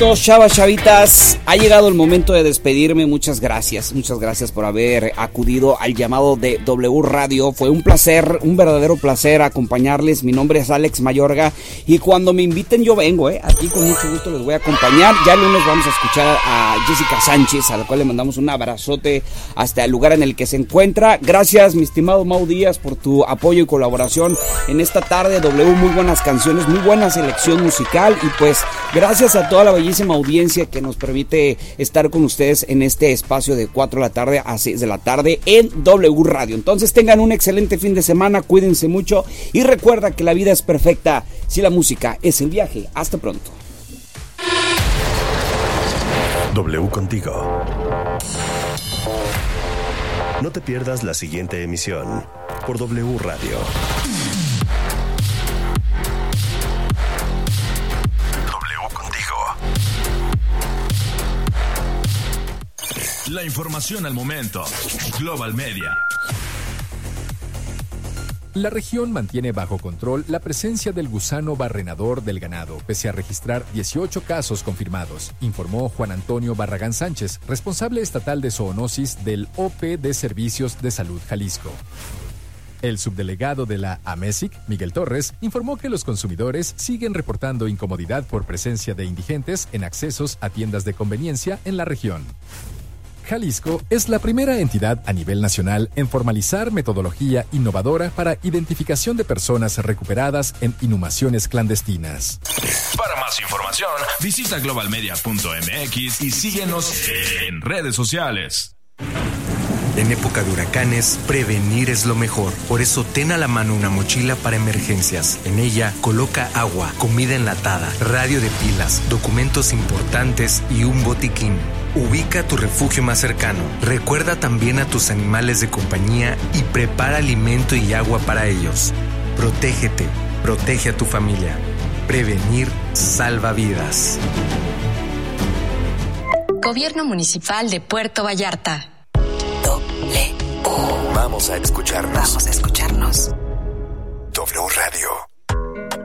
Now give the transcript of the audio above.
chavitos, chavas, chavitas, ha llegado el momento de despedirme. Muchas gracias por haber acudido al llamado de W Radio. Fue un placer, un verdadero placer acompañarles. Mi nombre es Alex Mayorga y cuando me inviten yo vengo, aquí con mucho gusto les voy a acompañar. Ya el lunes vamos a escuchar a Jessica Sánchez, a la cual le mandamos un abrazote hasta el lugar en el que se encuentra. Gracias, mi estimado Mau Díaz, por tu apoyo y colaboración en esta tarde. W, muy buenas canciones, muy buena selección musical y pues gracias a toda la bellísima audiencia que nos permite estar con ustedes en este espacio de 4 de la tarde a 6 de la tarde en W Radio. Entonces tengan un excelente fin de semana, cuídense mucho y recuerda que la vida es perfecta si la música es el viaje. Hasta pronto. W contigo. No te pierdas la siguiente emisión por W Radio. La información al momento. Global Media. La región mantiene bajo control la presencia del gusano barrenador del ganado, pese a registrar 18 casos confirmados, informó Juan Antonio Barragán Sánchez, responsable estatal de zoonosis del OP de Servicios de Salud Jalisco. El subdelegado de la AMESIC, Miguel Torres, informó que los consumidores siguen reportando incomodidad por presencia de indigentes en accesos a tiendas de conveniencia en la región. Jalisco es la primera entidad a nivel nacional en formalizar metodología innovadora para identificación de personas recuperadas en inhumaciones clandestinas. Para más información, visita globalmedia.mx y síguenos en redes sociales. En época de huracanes, prevenir es lo mejor. Por eso ten a la mano una mochila para emergencias. En ella coloca agua, comida enlatada, radio de pilas, documentos importantes y un botiquín. Ubica tu refugio más cercano. Recuerda también a tus animales de compañía y prepara alimento y agua para ellos. Protégete, protege a tu familia. Prevenir salva vidas. Gobierno Municipal de Puerto Vallarta. Vamos a escucharnos. Vamos a escucharnos. W Radio.